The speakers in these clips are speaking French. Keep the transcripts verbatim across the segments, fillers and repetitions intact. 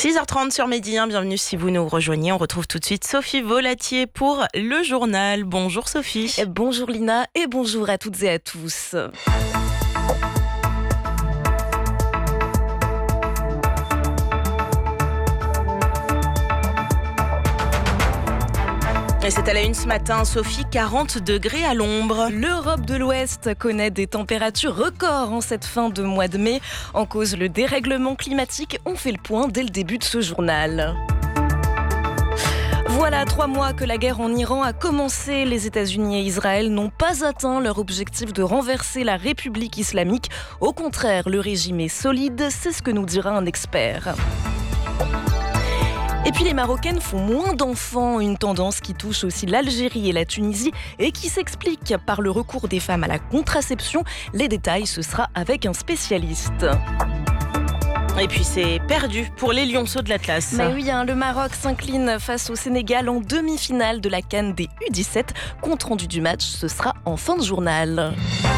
six heures trente sur Midi un, bienvenue si vous nous rejoignez. On retrouve tout de suite Sophie Volatier pour le journal. Bonjour Sophie. Bonjour Lina et bonjour à toutes et à tous. Et c'est à la une ce matin, Sophie, quarante degrés à l'ombre. L'Europe de l'Ouest connaît des températures records en cette fin de mois de mai. En cause, le dérèglement climatique. On fait le point dès le début de ce journal. Voilà trois mois que la guerre en Iran a commencé. Les États-Unis et Israël n'ont pas atteint leur objectif de renverser la République islamique. Au contraire, le régime est solide, c'est ce que nous dira un expert. Et puis les Marocaines font moins d'enfants, une tendance qui touche aussi l'Algérie et la Tunisie et qui s'explique par le recours des femmes à la contraception. Les détails, ce sera avec un spécialiste. Et puis c'est perdu pour les lionceaux de l'Atlas. Mais oui, hein, le Maroc s'incline face au Sénégal en demi-finale de la CAN des U dix-sept. Compte rendu du match, ce sera en fin de journal.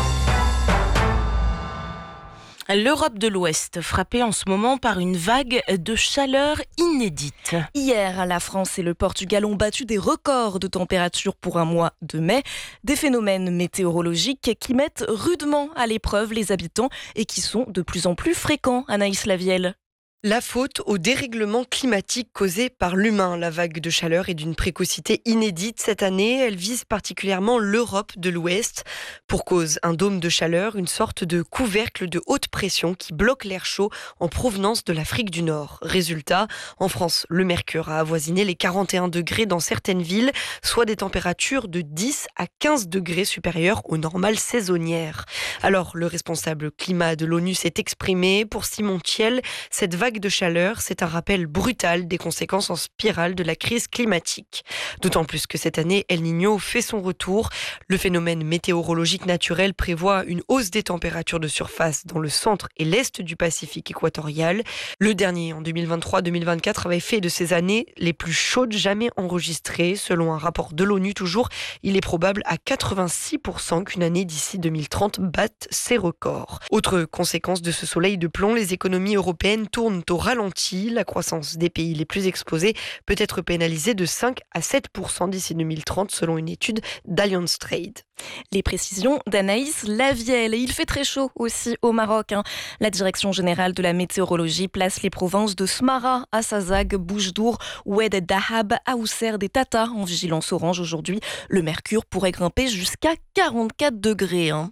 L'Europe de l'Ouest, frappée en ce moment par une vague de chaleur inédite. Hier, la France et le Portugal ont battu des records de température pour un mois de mai. Des phénomènes météorologiques qui mettent rudement à l'épreuve les habitants et qui sont de plus en plus fréquents, Anaïs Lavielle. La faute au dérèglement climatique causé par l'humain. La vague de chaleur est d'une précocité inédite cette année. Elle vise particulièrement l'Europe de l'Ouest. Pour cause, un dôme de chaleur, une sorte de couvercle de haute pression qui bloque l'air chaud en provenance de l'Afrique du Nord. Résultat, en France, le mercure a avoisiné les quarante et un degrés dans certaines villes, soit des températures de dix à quinze degrés supérieures aux normales saisonnières. Alors, le responsable climat de l'ONU s'est exprimé. Pour Simon Thiel, cette vague de chaleur, c'est un rappel brutal des conséquences en spirale de la crise climatique. D'autant plus que cette année, El Niño fait son retour. Le phénomène météorologique naturel prévoit une hausse des températures de surface dans le centre et l'est du Pacifique équatorial. Le dernier, en deux mille vingt-trois deux mille vingt-quatre, avait fait de ces années les plus chaudes jamais enregistrées. Selon un rapport de l'ONU toujours, il est probable à quatre-vingt-six pour cent qu'une année d'ici deux mille trente batte ces records. Autre conséquence de ce soleil de plomb, les économies européennes tournent au ralenti. La croissance des pays les plus exposés peut être pénalisée de cinq à sept pour cent d'ici deux mille trente selon une étude d'Allianz Trade. Les précisions d'Anaïs Lavielle. Et il fait très chaud aussi au Maroc. Hein. La Direction générale de la météorologie place les provinces de Smara, Assazag, Boujdour, Oued et Dahab, Aousserd et Tata en vigilance orange aujourd'hui. Le mercure pourrait grimper jusqu'à quarante-quatre degrés. Hein.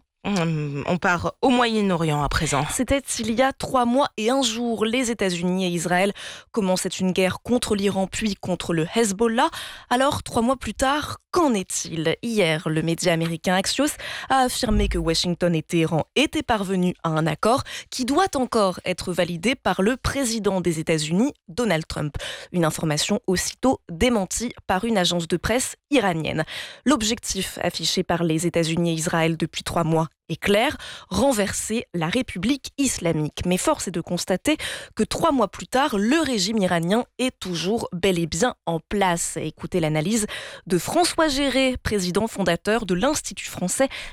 On part au Moyen-Orient à présent. C'était il y a trois mois et un jour. Les États-Unis et Israël commençaient une guerre contre l'Iran puis contre le Hezbollah. Alors, trois mois plus tard, qu'en est-il ? Hier, le média américain Axios a affirmé que Washington et Téhéran étaient parvenus à un accord qui doit encore être validé par le président des États-Unis, Donald Trump. Une information aussitôt démentie par une agence de presse iranienne. L'objectif affiché par les États-Unis et Israël depuis trois mois est clair, renverser la République islamique. Mais force est de constater que trois mois plus tard, le régime iranien est toujours bel et bien en place. Écoutez l'analyse de François Géré, président fondateur de l'Institut français